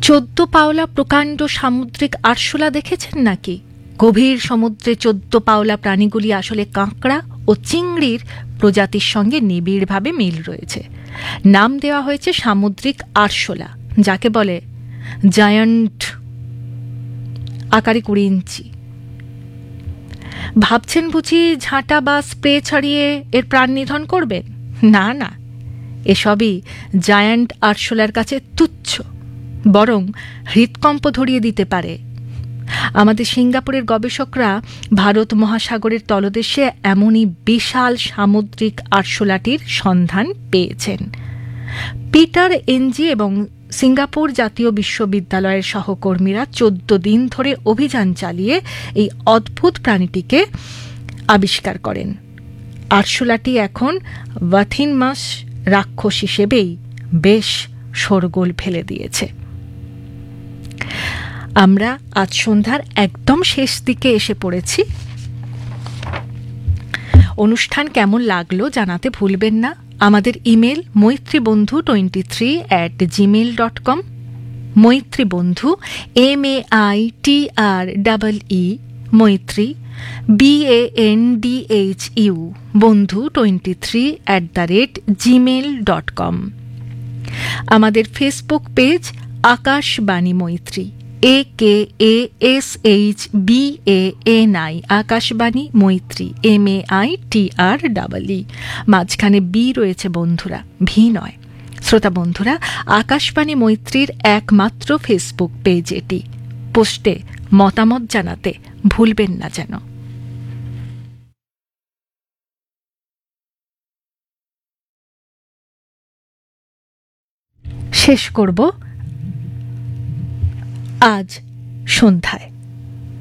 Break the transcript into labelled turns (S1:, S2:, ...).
S1: 14 পাওলা প্রকাণ্ড সামুদ্রিক আরশোলা দেখেছেন নাকি? গভীর সমুদ্রে 14 পাওলা প্রাণীগুলি আসলে কাঁকড়া ও চিংড়ির প্রজাতির সঙ্গে নিবিড়ভাবে মিল রয়েছে। নাম দেওয়া হয়েছে সামুদ্রিক আরশোলা, যাকে বলে জায়ান্ট, আকারে 20 ইঞ্চি। ভাবছেন বুঝি ঝাঁটা বা স্প্রে ছাড়িয়ে এর প্রাণ নিধন করবেন? না না, এসবই জায়ান্ট আরশোলার কাছে তুচ্ছ, বরং হৃৎকম্প ধরিয়ে দিতে পারে। আমাদের সিঙ্গাপুরের গবেষকরা ভারত মহাসাগরের তলদেশে এমনই বিশাল সামুদ্রিক আরশোলাটির সন্ধান পেয়েছেন। পিটার এনজি এবং সিঙ্গাপুর জাতীয় বিশ্ববিদ্যালয়ের সহকর্মীরা 14 দিন ধরে অভিযান চালিয়ে এই অদ্ভুত প্রাণীটিকে আবিষ্কার করেন। আরশোলাটি এখন ওয়াথিনমাস রাক্ষস হিসেবেই বেশ শোরগোল ফেলে দিয়েছে। আমরা আজ সন্ধ্যার একদম শেষ দিকে এসে পড়েছি। অনুষ্ঠান কেমন লাগলো জানাতে ভুলবেন না। আমাদের ইমেল maitribondhu23@gmail.com, মৈত্রীবন্ধু MAITREE মৈত্রী BANDHU বন্ধু 23@gmail.com। আমাদের ফেসবুক পেজ আকাশবাণী মৈত্রী, AKASHBANI, আকাশবাণী মৈত্রী MAITREE, মাঝখানে বি রয়েছে বন্ধুরা, ভি নয়। শ্রোতা বন্ধুরা, আকাশবাণী মৈত্রীর একমাত্র ফেসবুক পেজ এটি। পোস্টে মতামত জানাতে ভুলবেন না যেন। শেষ করব আজ সন্ধ্যায়।